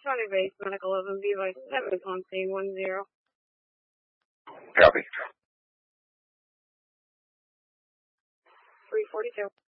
Tony Base, Medical 11, Viva 7, Ponce 10. Copy. 342.